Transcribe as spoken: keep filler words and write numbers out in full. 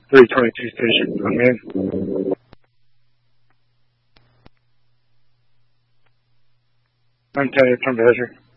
three twenty-two station. I'm in. I'm Teddy from Azure.